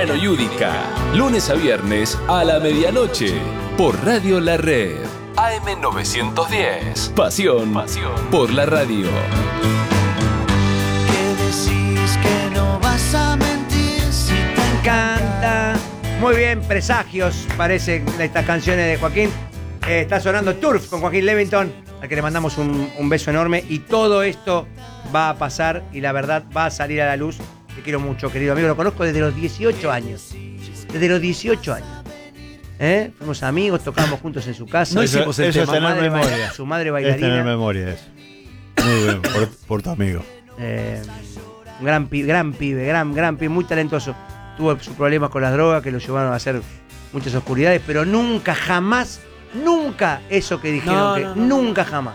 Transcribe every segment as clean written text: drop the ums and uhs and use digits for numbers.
Mariano Yudica. Lunes a viernes a la medianoche. Por Radio La Red. AM 910. Pasión por la radio. ¿Qué decís que no vas a mentir si te Canta. Muy bien, Presagios, parecen estas canciones de Joaquín. Está sonando Turf con Joaquín Levington, al que le mandamos un beso enorme. Y todo esto va a pasar y la verdad va a salir a la luz. Te quiero mucho, querido amigo. Lo conozco desde los 18 años. Desde los 18 años. Fuimos amigos, tocábamos juntos en su casa. No hicimos el tema. Su madre memoria. Su madre bailarina. Es tener memoria eso. Muy bien, por tu amigo. Un gran pibe, muy talentoso. Tuvo sus problemas con las drogas que lo llevaron a hacer muchas oscuridades, pero nunca, jamás, nunca eso que dijeron, nunca jamás.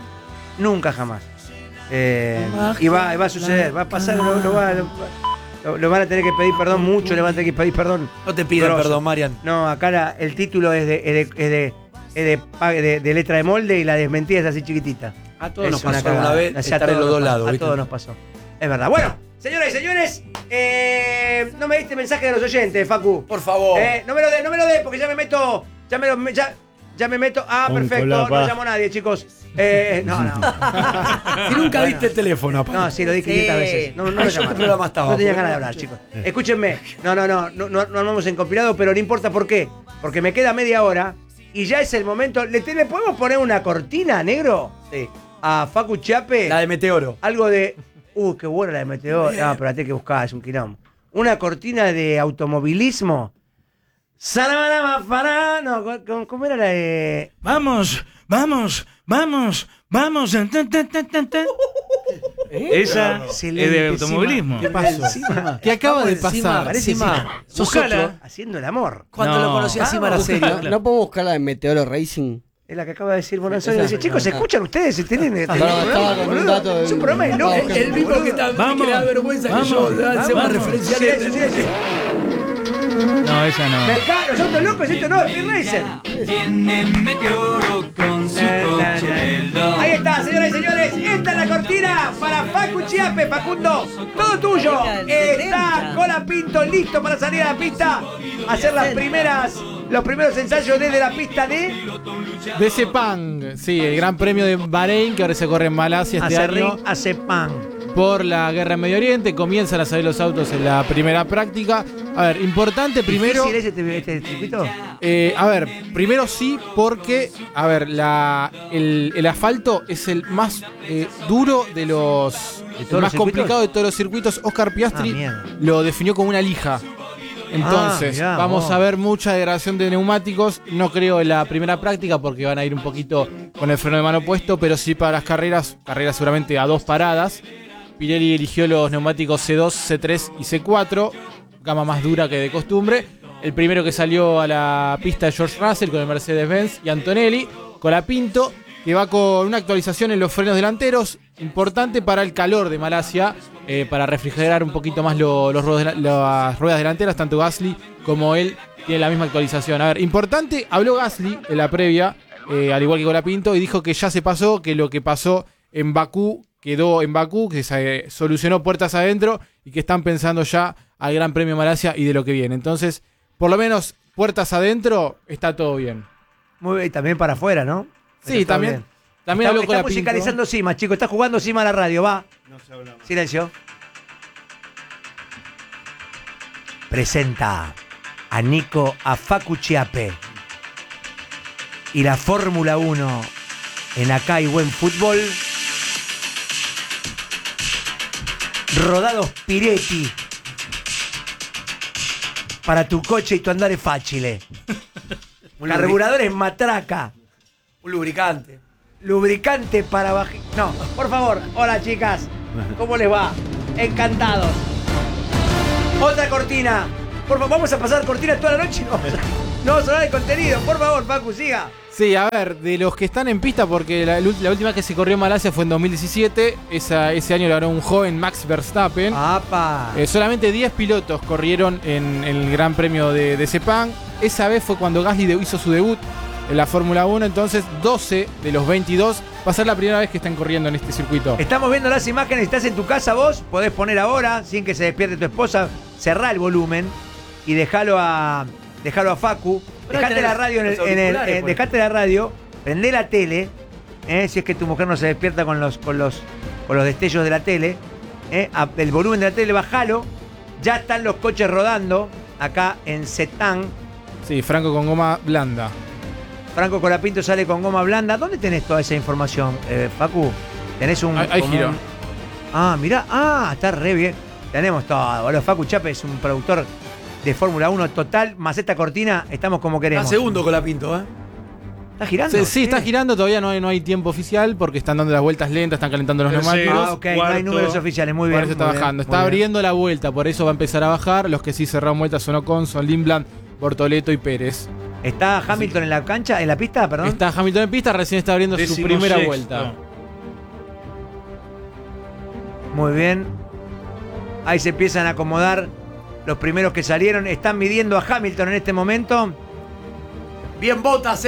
Y va a suceder, va a pasar, lo van a tener que pedir perdón mucho, le van a tener que pedir perdón. No te pidan perdón, Marian. No, acá el título es de letra de molde y la desmentida es así chiquitita. A todos nos pasó una vez estar en los dos lados. A todos nos pasó. Es verdad. Bueno, señoras y señores, no me diste mensaje de los oyentes, Facu. Por favor. No me lo dé porque ya me meto. Ya me meto. Ah, Con perfecto. colapa. No llamo a nadie, chicos. No. Si nunca viste el teléfono, papá. No, sí, lo dije 500 veces. No Yo este programa estaba. No tenía ganas de hablar, chicos. Escúchenme. No vamos en compilado, pero no importa por qué. Porque me queda media hora y ya es el momento. ¿Le podemos poner una cortina, negro? Sí. A Facu Chiappe. La de Meteoro. Algo de. Qué buena la de Meteoro. No, pero la tengo que buscar, es un quilombo. Una cortina de automovilismo. No, ¿cómo era la de. Vamos. Esa es de automovilismo. ¿Qué pasó? ¿Qué acaba de pasar? Parece Buscala. haciendo el amor. Cuando lo conocí así, era serio. ¿No puedo buscar la de Meteoro Racing? Es la que acaba de decir Bonanzoni. Dice, chicos, ¿escuchan ustedes? Estaba con un dato de... Es un programa de loco. El mismo que está Vamos, que le da vergüenza que yo hace más referencia a él. Silencio. No, esa no. Los autos locos, esto no, Speed Racer. Ahí está, señoras y señores. Esta es la cortina para Facu Chiappe. Facundo, todo tuyo. Está Colapinto listo para salir a la pista. Hacer los primeros ensayos desde la pista de Sepang, sí, el Gran Premio de Bahrein, que ahora se corre en Malasia este año. A Sepang. Por la guerra en Medio Oriente, comienzan a salir los autos en la primera práctica. A ver, importante primero. ¿Difícil es este circuito? A ver, primero sí, porque, a ver, el asfalto es el más duro de los. El más complicado de todos los circuitos. Oscar Piastri lo definió como una lija. Entonces, vamos a ver mucha degradación de neumáticos. No creo en la primera práctica porque van a ir un poquito con el freno de mano puesto, pero sí para las carreras seguramente a 2 paradas. Pirelli eligió los neumáticos C2, C3 y C4, gama más dura que de costumbre. El primero que salió a la pista es George Russell con el Mercedes-Benz y Antonelli, Colapinto, que va con una actualización en los frenos delanteros, importante para el calor de Malasia, para refrigerar un poquito más las ruedas delanteras. Tanto Gasly como él tienen la misma actualización. A ver, importante, habló Gasly en la previa, al igual que Colapinto, y dijo que ya se pasó, que lo que pasó en Bakú quedó en Bakú, que se solucionó puertas adentro y que están pensando ya al Gran Premio Malasia y de lo que viene. Entonces, por lo menos puertas adentro, está todo bien. Muy bien, y también para afuera, ¿no? Sí, también habló con la musicalizando Sima, chicos. Está jugando Sima a la radio, va. No se habla más. Silencio. Presenta a Facu Chiappe y la Fórmula 1 en Acá hay Buen Fútbol. Rodados Piretti para tu coche y tu andare facile. Carburadores Matraca. Un lubricante. Lubricante para bajar. No, por favor. Hola, chicas. ¿Cómo les va? Encantados. Otra cortina. Por favor, vamos a pasar cortinas toda la noche. No vamos a hablar de contenido. Por favor, Facu, siga. Sí, a ver, de los que están en pista, porque la última que se corrió en Malasia fue en 2017. Ese año lo ganó un joven Max Verstappen. ¡Apa! Solamente 10 pilotos corrieron en el Gran Premio de Sepang. Esa vez fue cuando Gasly hizo su debut en la Fórmula 1. Entonces, 12 de los 22 va a ser la primera vez que están corriendo en este circuito. Estamos viendo las imágenes. Estás en tu casa vos. Podés poner ahora, sin que se despierte tu esposa. Cerrá el volumen. y dejalo a Facu. Dejate la radio dejate la radio, prendé la tele, si es que tu mujer no se despierta con los destellos de la tele, el volumen de la tele, bajalo. Ya están los coches rodando acá en Setán. Sí, Franco con goma blanda. Franco Colapinto sale con goma blanda. ¿Dónde tenés toda esa información, Facu? ¿Tenés un...? Hay giro. Mirá. Está re bien. Tenemos todo, boludo. Facu Chape es un productor de Fórmula 1 total. Más esta cortina, estamos como queremos. Está segundo Colapinto, ¿Está girando? Sí, está girando. Todavía no hay tiempo oficial porque están dando las vueltas lentas, están calentando los neumáticos. Ok, no hay números oficiales. Muy bien. Por eso está bajando. Está abriendo la vuelta, por eso va a empezar a bajar. Los que sí cerraron vueltas son Ocon, son Lindblad, Bortoleto y Pérez. ¿Está Hamilton en la cancha, en la pista, perdón? Está Hamilton en pista, recién está abriendo su primera vuelta. Muy bien. Ahí se empiezan a acomodar los primeros que salieron. Están midiendo a Hamilton en este momento. Bien Bottas,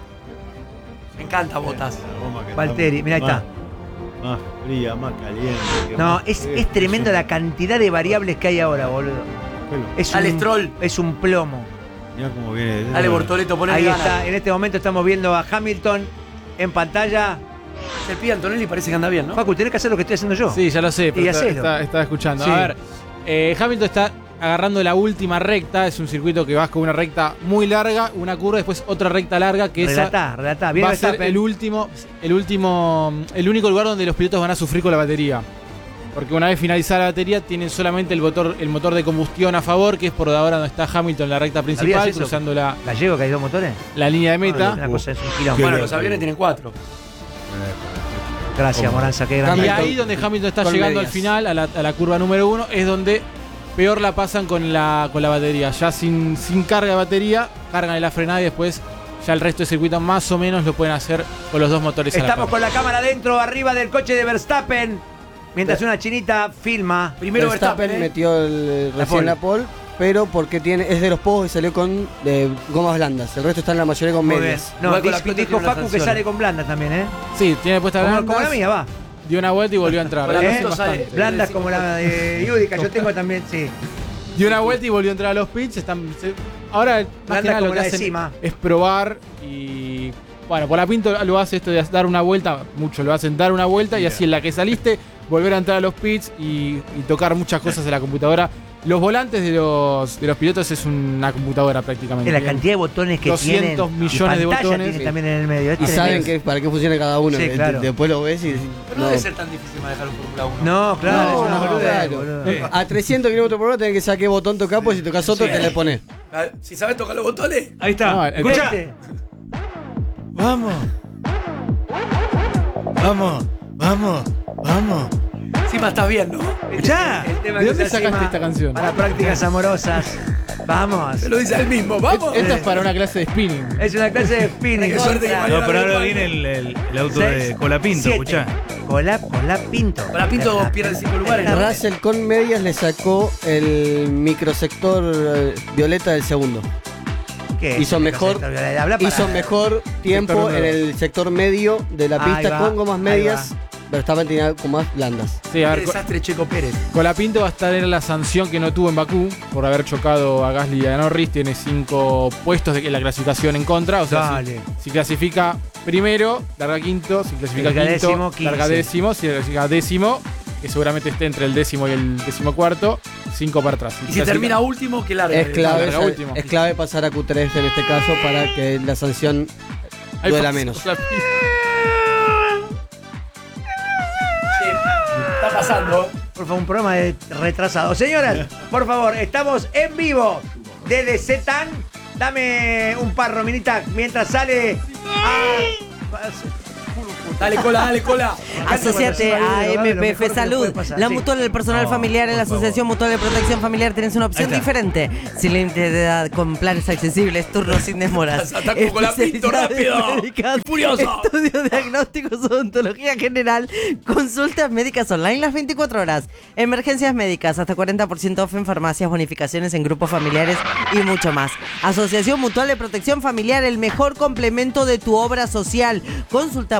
Me encanta Bottas. Valtteri, mirá, ahí está. Más fría, más caliente. No, es tremendo la cantidad de variables que hay ahora, boludo. Dale, Stroll. Es un plomo. Mirá cómo viene. Dale, Bortoleto, ponele Ahí ganas. está, en este momento estamos viendo a Hamilton en pantalla. El pibe Antonelli parece que anda bien, ¿no? Facu, tenés que hacer lo que estoy haciendo yo. Sí, ya lo sé, pero hacelo. estaba escuchando. Sí. A ver, Hamilton está agarrando la última recta. Es un circuito que vas con una recta muy larga, una curva, después otra recta larga que Relatá. va a ser el único lugar donde los pilotos van a sufrir con la batería. Porque una vez finalizada la batería tienen solamente el motor de combustión a favor, que es por ahora donde está Hamilton en la recta principal, cruzando ¿Gallego que hay dos motores? la línea de meta. Una cosa es un quilombo. Bueno, los aviones tienen 4. Gracias, Moranza, qué grande. Y ahí donde Hamilton está llegando al final, a la curva número 1, es donde peor la pasan con la batería. Ya sin carga de batería, cargan la frenada y después ya el resto del circuito más o menos lo pueden hacer con los dos motores. Estamos con la cámara dentro, arriba del coche de Verstappen. Mientras una chinita filma. Primero Verstappen metió recién la pole, pero porque es de los pocos y salió con gomas blandas. El resto está en la mayoría con medias. No, dijo Facu que sale con blandas también, Sí, tiene puesta blandas. Como la mía, va. Dio una vuelta y volvió a entrar. Blandas como la de Yudica, yo tengo también, sí. Dio una vuelta y volvió a entrar a los pits. Ahora, más que nada, lo que hacen es probar y... Bueno, Colapinto lo hace esto de dar una vuelta, muchos lo hacen dar una vuelta y así en la que saliste, volver a entrar a los pits y tocar muchas cosas en la computadora. Los volantes de los pilotos es una computadora prácticamente. La cantidad de botones que 200 millones de botones. Tiene también en el medio. Y saben para qué funciona cada uno. Sí, claro. Después lo ves y... No debe ser tan difícil manejar un Fórmula 1. No, claro, es una boludez, boludo. A 300 km por hora tenés que saber qué botón tocar, pues si tocas otro te le pones. Si sabes tocar los botones. Ahí está. Escucha. Vamos. Encima estás bien, ¿no? Ya. ¿De dónde sacaste esta canción? Para prácticas amorosas. Vamos. Se lo dice él mismo, vamos. Esta es para una clase de spinning. Es una clase de spinning. Qué suerte que No, pero ahora viene el auto de Colapinto, escuchá. Colapinto. Colapinto pierde 5 lugares, ¿no? Russell con medias le sacó el microsector violeta del segundo. Hizo mejor tiempo en el sector medio de la pista con gomas medias. Verstappen tenía con más blandas. Sí, a Qué ver, desastre Checo Pérez. Colapinto va a estar en la sanción que no tuvo en Bakú por haber chocado a Gasly y a Norris. Tiene 5 puestos en la clasificación en contra. O sea, si clasifica primero, larga quinto. Si clasifica quinto, larga décimo. Si clasifica décimo, que seguramente esté entre el décimo y el 14º, 5 para atrás. Y si termina último, que larga. Es clave pasar a Q3 en este caso para que la sanción duela menos. Está pasando. Por favor, un programa de retrasado. Señoras, por favor, estamos en vivo desde Setán. Dame un par, Rominita, mientras sale Dale cola. Asociate a MPF Salud, la mutual del personal familiar. En la Asociación Mutual de Protección Familiar tenés una opción diferente. Sin límite de edad, con planes accesibles, turnos sin demoras. Ataco Colapinto, rápido. Furioso. Estudios diagnósticos, odontología general, consultas médicas online las 24 horas. Emergencias médicas, hasta 40% off en farmacias, bonificaciones en grupos familiares y mucho más. Asociación Mutual de Protección Familiar, el mejor complemento de tu obra social. Consulta por WhatsApp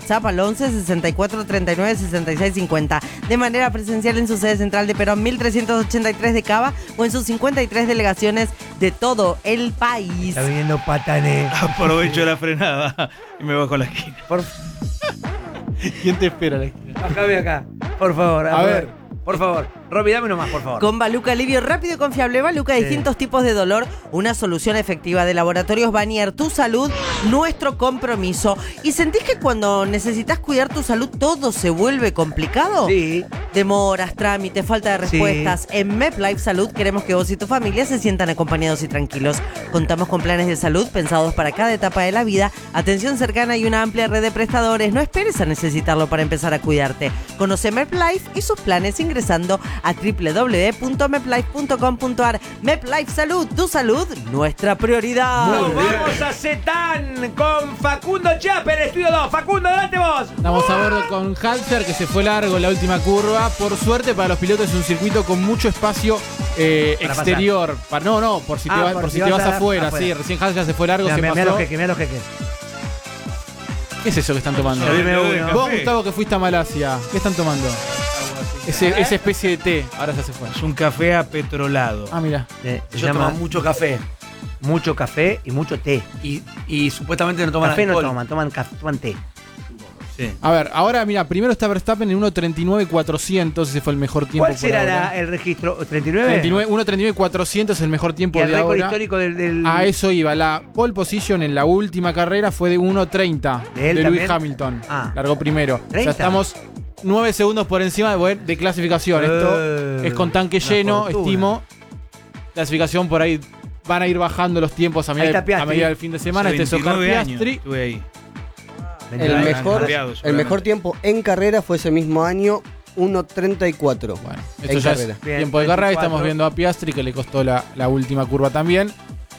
WhatsApp al 11 64 39 66 50. De manera presencial en su sede central de Perón 1383 de Cava o en sus 53 delegaciones de todo el país. Está viniendo Patané. Aprovecho la frenada y me bajo a la esquina. ¿Quién te espera a la esquina? Bájame acá, por favor. A ver. Por favor, Roby, dame uno más, por favor. Con Baluca, alivio rápido y confiable. Baluca, distintos tipos de dolor. Una solución efectiva de Laboratorios Vanier. Tu salud, nuestro compromiso. ¿Y sentís que cuando necesitas cuidar tu salud todo se vuelve complicado? Sí. Demoras, trámites, falta de respuestas. Sí. En MedLife Salud queremos que vos y tu familia se sientan acompañados y tranquilos. Contamos con planes de salud pensados para cada etapa de la vida, atención cercana y una amplia red de prestadores. No esperes a necesitarlo para empezar a cuidarte. Conoce MedLife y sus planes ingresando a www.meplife.com.ar. MedLife Salud, tu salud, nuestra prioridad. Nos vamos a Zetán con Facundo Chaper, Estudio 2. Facundo, adelante vos. Estamos a bordo con Halser, que se fue largo en la última curva. Por suerte para los pilotos es un circuito con mucho espacio exterior. Por si te vas afuera. Sí, recién Halser se fue largo. Mirá los jeques. ¿Qué es eso que están tomando? Vos, Gustavo, que fuiste a Malasia, ¿qué están tomando? Esa especie de té, ahora ya se fue. Es un café apetrolado. Ah, mira. Yo tomo mucho café. Mucho café y mucho té. Y supuestamente no toman café, alcohol. no toman té. Sí. A ver, ahora mira, primero está Verstappen en 1.39.400, ese fue el mejor tiempo. ¿Cuál será el registro? ¿39? 1.39.400 es el mejor tiempo ¿Y el de récord ahora. histórico del...? A eso iba. La pole position en la última carrera fue de 1.30 de Lewis Hamilton. Largó primero. ¿30? O sea, estamos 9 segundos por encima de clasificación. Esto es con tanque lleno, estimo. Clasificación por ahí. Van a ir bajando los tiempos a medida del fin de semana. Este es Oscar Piastri. Estuve ahí. El mejor tiempo en carrera fue ese mismo año, 1.34. Bueno, esto ya es tiempo de carrera. Estamos viendo a Piastri, que le costó la última curva también.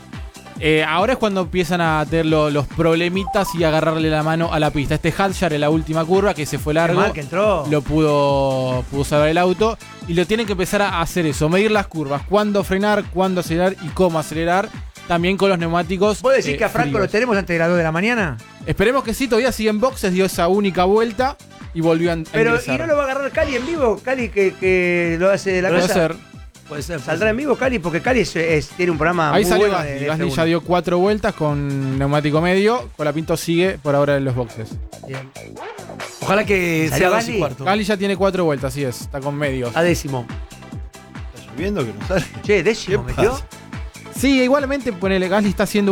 Ahora es cuando empiezan a tener los problemitas y agarrarle la mano a la pista. Este Hadjar en la última curva, que se fue largo, mal que entró. Lo pudo salvar el auto. Y lo tienen que empezar a hacer eso, medir las curvas, cuándo frenar, cuándo acelerar y cómo acelerar. También con los neumáticos. ¿Puedo decir que a Franco fríos. lo tenemos antes de las 2 de la mañana? Esperemos que sí, todavía sigue en boxes, dio esa única vuelta y volvió a Pero, ingresar. ¿y no lo va a agarrar Cali en vivo? Cali que lo hace de la casa. Puede ser. ¿Saldrá en vivo Cali? Porque Cali tiene un programa ahí muy salió bueno Gasly. de Gasly F1. ya dio 4 vueltas con neumático medio. Colapinto sigue por ahora en los boxes. Bien. Ojalá que sea 2 y cuarto. Gasly ya tiene 4 vueltas, así es. Está con medios. A décimo. Está lloviendo que no sale. Che, décimo metió. Sí, igualmente ponele, Gasly está haciendo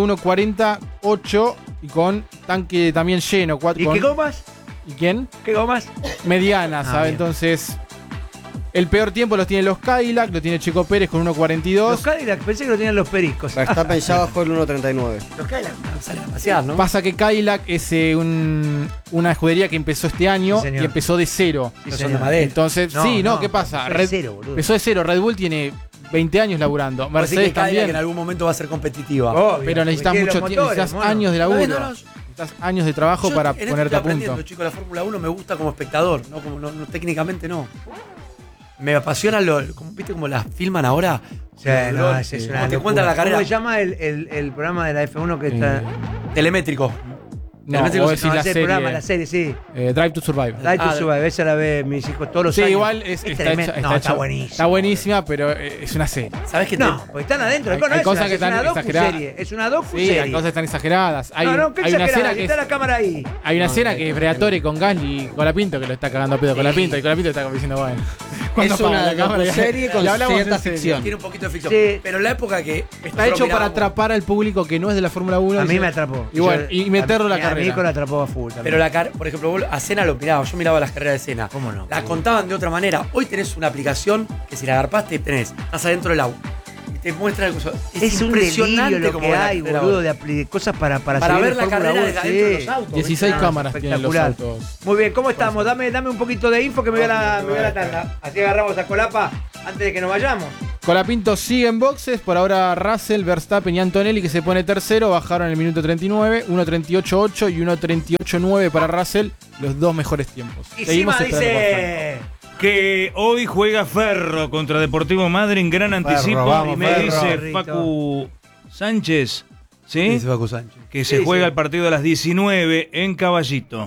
1.48 y con tanque también lleno. ¿Y qué gomas? ¿Y quién? ¿Qué gomas? Medianas, ¿sabes? Entonces, el peor tiempo los tiene los Cadillac, lo tiene Checo Pérez con 1.42. Los Cadillac, pensé que lo tenían los pericos. Verstappen ya bajó el 1.39. Los Cadillac salen a pasear, ¿no? Pasa que Cadillac es una escudería que empezó este año y empezó de cero. Sí, son de madera. Entonces, ¿qué pasa? Empezó de cero, Red Bull tiene 20 años laburando. Mercedes también. Que en algún momento va a ser competitiva. Obvio, pero necesitas mucho tiempo, necesitas años de laburo. Necesitas años de trabajo para ponerte a punto. Chicos, la Fórmula 1 me gusta como espectador, no técnicamente no. Me apasiona ¿viste cómo la filman ahora? Sí, no, es una ¿Cómo te cuentan la carrera? ¿Cómo se llama el programa de la F1 que está? Telemétrico. No, vos decís la serie. Programa, la serie, sí. Drive to Survive. Drive to Survive, esa la ve mis hijos todos los años. Sí, igual está buenísima. Está buenísima, pero es una serie. ¿Sabés qué? No, porque están adentro. Hay cosas que están exageradas. Es una docu-serie. Sí, hay cosas que están exageradas. Hay ¿qué una escena que está la cámara ahí. Hay una escena que es Briatore con Gasly y Colapinto, que lo está cagando a pedo Colapinto, y Colapinto está como diciendo, bueno. Es una docu-serie con cierta ficción. Tiene un poquito de ficción. Sí. Pero en la época que está hecho para atrapar al público que no es de la Fórmula 1. A mí me atrapó. Y meterlo en la carrera. A mí con la atrapó a full también. Pero por ejemplo, vos a Senna lo mirabas, yo miraba las carreras de Senna. ¿Cómo no? La contaban de otra manera. Hoy tenés una aplicación que si la agarpaste estás adentro del auto. Y te muestra el coso. Es un delirio lo que hay, boludo, de cosas para ver la carrera desde adentro de los autos. 16 cámaras tienen los autos. Muy bien, ¿cómo estamos? Dame un poquito de info que me voy a la tanda. Así agarramos a Colapa antes de que nos vayamos. Colapinto sigue en boxes, por ahora Russell, Verstappen y Antonelli, que se pone tercero, bajaron en el minuto 39, 1.38.8 y 1.38.9 para Russell, los dos mejores tiempos. Y Seguimos dice que hoy juega Ferro contra Deportivo Madryn, en gran anticipo, vamos, y me Ferro. dice Facu Sánchez, ¿sí? Dice Facu Sánchez. Que se juega el partido a las 19 en Caballito.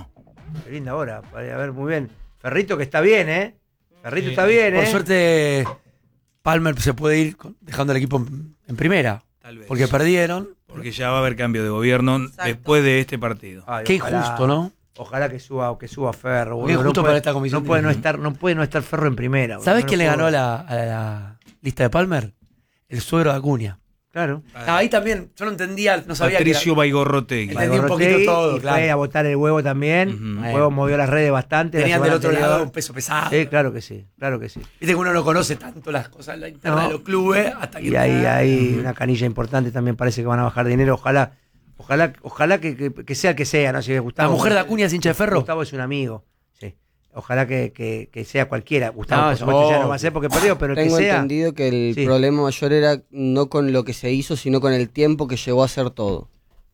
Qué linda hora. A ver, muy bien. Ferrito que está bien, ¿eh? Ferrito está bien, Por suerte, Palmer se puede ir dejando el equipo en primera. Tal vez. Porque perdieron. Porque ya va a haber cambio de gobierno después de este partido. Ay, Qué ojalá, injusto, ¿no? Ojalá que suba Ferro. Qué injusto para esta comisión. No puede no estar Ferro en primera. ¿Sabés no quién le puedo. ganó a la lista de Palmer? El suegro de Acuña. Claro. Ahí también, yo no entendía, no sabía Patricio Baigorrotegui. Entendí un poquito todo, y claro. fue a votar el huevo también. Ujú. El huevo movió las redes bastante. la Tenían semana del otro anterior. lado un peso pesado. Sí, claro que sí. Viste que uno no conoce tanto las cosas en la interna No. de los clubes hasta que... Y ahí hay una canilla importante también, parece que van a bajar dinero. Ojalá que sea el que sea, ¿no? Si Gustavo, ¿La mujer de Acuña es hincha de Ferro? Gustavo es un amigo, sí. Ojalá que sea cualquiera. Gustavo, No, por supuesto, ya obvio. no va a ser porque perdió, pero el Tengo que sea. entendido que el Sí. problema mayor era no con lo que se hizo, sino con el tiempo que llevó a hacer todo.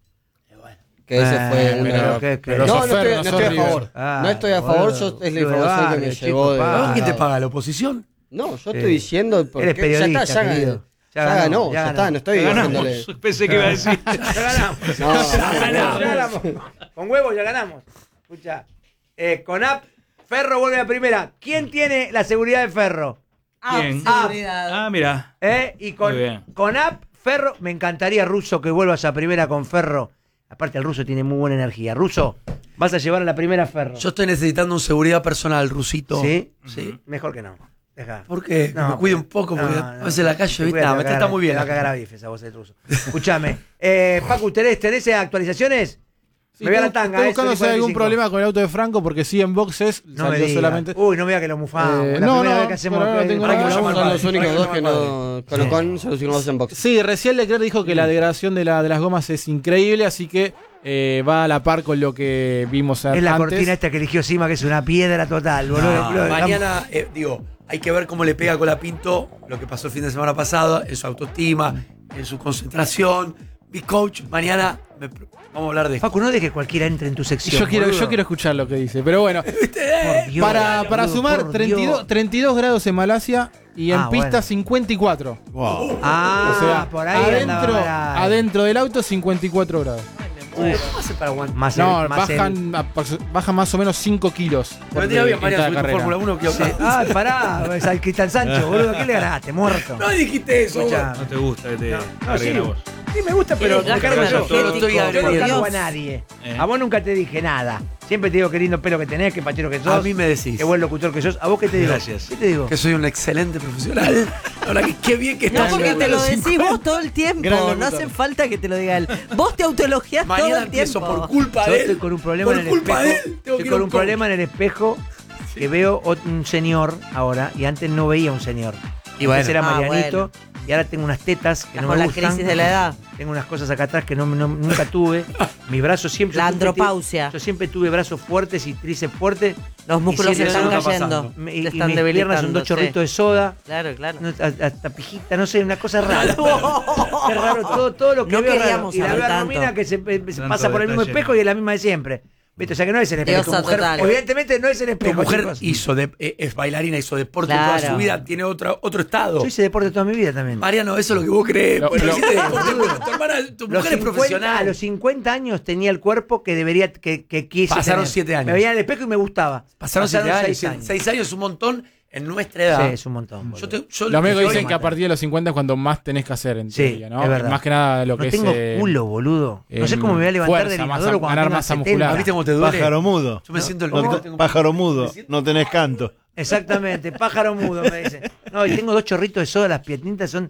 Que ese fue una... pero No, sos no Ferro, estoy no a sos River. favor. No estoy a favor, yo es la información que me llegó de... ¿No? ¿Quién te paga? ¿La oposición? No, yo estoy diciendo porque Eres periodista, ya está, querido. ya ganó, ya está, no estoy diciéndole... Pensé que iba a decir. Ya ganamos. No, Ya ganamos. Con huevos ya ganamos. Escucha. Con App, Ferro vuelve a primera. ¿Quién tiene la seguridad de Ferro? ¿Quién? Ah, mira. Y Muy bien. con App, Ferro, me encantaría, Russo, que vuelvas a primera con Ferro. Aparte, el Russo tiene muy buena energía. Russo, vas a llevar a la primera Ferro. Yo estoy necesitando un seguridad personal, Rusito. ¿Sí? Sí. Mejor que no. Deja. ¿Por qué? Que me cuide un poco, porque a veces la calle, ¿viste? Cuídate, No, me trata muy bien. Te va a cagar a bifes a vos el Russo. Escuchame. Pacu, ¿tenés actualizaciones? Sí, me voy a la tanga. estoy buscando si hay algún 45. problema con el auto de Franco, porque sí, en boxes No me salió digas. solamente. Uy, no me diga que lo mufamos. La no, primera no, vez que hacemos pero no tengo para que nada. lo Son llamamos. los únicos dos que no... Sí. Colocón son los únicos dos en box. Sí, recién Leclerc dijo que la degradación de las gomas es increíble, así que va a la par con lo que vimos Es la antes. cortina esta que eligió Sima, que es una piedra total, boludo. Mañana, hay que ver cómo le pega con la Pinto lo que pasó el fin de semana pasado, en su autoestima, en su concentración. Big Coach, mañana vamos a hablar de esto. Facu, no dejes que cualquiera entre en tu sección. Yo quiero boludo. escuchar lo que dice, pero bueno. Por Dios, para boludo, sumar, por Dios. 32 grados en Malasia y en pista bueno. 54. Wow. Ah, O sea, por ahí andaba. adentro del auto 54 grados. ¿Cómo hace para aguantar? Más No, el- más el- bajan más o menos 5 kilos. Pero tenía bien, en María, cada subiste carrera. Fórmula 1 que Ah, pará, es al Cristian Sancho, boludo. ¿Qué le ganaste? Muerto. No dijiste eso. Escuchá. No te gusta que te No, carguen sí. a vos. Sí, me gusta, pero Gasto me cargo yo. energético, Yo estoy Yo no agregando. cargo a Dios. nadie. Eh. A vos nunca te dije nada. Siempre te digo qué lindo pelo que tenés, qué pachero que sos. A mí me decís Qué buen locutor que sos. ¿A vos qué te digo? Gracias. ¿Qué te digo? que soy un excelente profesional. Ahora que qué bien que No, estás porque llegando te a lo los decís 50. vos todo el tiempo. Gran No locutor. hace falta que te lo diga él. Vos te autoelogiás todo Mañana el empiezo tiempo. por culpa Yo de él. estoy con un problema Por en el culpa espejo. de él. Tengo que Estoy ir a con un un problema coach. en el espejo que veo un señor ahora y antes no veía un señor. Y bueno. Antes era Ah, Marianito y ahora tengo unas tetas que Estás no con me la gustan. crisis de la edad. Tengo unas cosas acá atrás que nunca tuve. Mi brazo siempre. La yo siempre andropausia. Yo siempre tuve brazos fuertes y tríceps fuertes. Los músculos Y se si están eso no está cayendo. pasando. Y Se están mis piernas son debilitando. 2 chorritos de soda. Claro, claro. Hasta pijita, no sé, una cosa rara. Qué raro, todo lo que No veo es raro. queríamos Y la saber veo a tanto. Romina que se Tanto pasa por el mismo detalle. espejo y es la misma de siempre. ¿Viste? O sea que no es el espejo. Diosa Tu mujer, total. evidentemente no es el Tu espejo. mujer chicos. es bailarina, hizo deporte Claro. toda su vida, tiene otro estado. Yo hice deporte toda mi vida también. Mariano, eso es lo que vos crees. Lo- Bueno, lo- hiciste deporte, pero tu hermana, tu Los mujer es 50 profesional. a los 50 años tenía el cuerpo que debería que quise Pasaron tener. 7 años. Me veía en el espejo y me gustaba. Pasaron 7 años. 6 años. 6 años es un montón en nuestra edad. Sí, es un montón. Yo boludo. Los médicos yo- dicen que a partir de los 50 es cuando más tenés que hacer, en Sí, teoría, ¿no? es verdad. Más que nada lo No que tengo es. culo, boludo. No sé em, cómo me voy a levantar fuerza, del masa- inodoro cuando ganar tenga masa 70. muscular. ¿Viste cómo te duele? Pájaro mudo. Yo me siento el Pájaro mudo. No tenés canto. Exactamente, pájaro mudo me dice. No, y tengo 2 chorritos de soda, las piernitas son.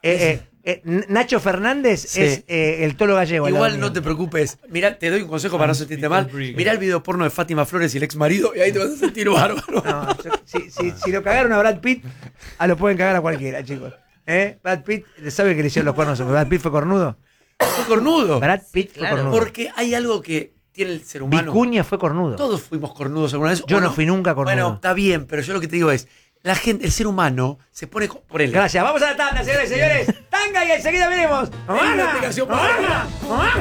Nacho Fernández Sí. es el tolo gallego. al lado Igual mío. no te preocupes. Mirá, te doy un consejo para no sentirte mal. Mirá el video porno de Fátima Flores y el ex marido y ahí te vas a sentir bárbaro. No, si lo cagaron a Brad Pitt, lo pueden cagar a cualquiera, chicos. Brad Pitt, ¿sabe que le hicieron los cuernos? ¿Brad Pitt fue cornudo? Fue cornudo. Brad Pitt fue Claro, cornudo. Porque hay algo que tiene el ser humano. Vicuña fue cornudo. Todos fuimos cornudos alguna vez. Yo ¿o no fui nunca cornudo. Bueno, está bien, pero yo lo que te digo es, la gente, el ser humano se pone por él. Gracias. Vamos a la tanda, señores y señores. Tanga y enseguida venimos. Hay una aplicación para- ¡Mamá!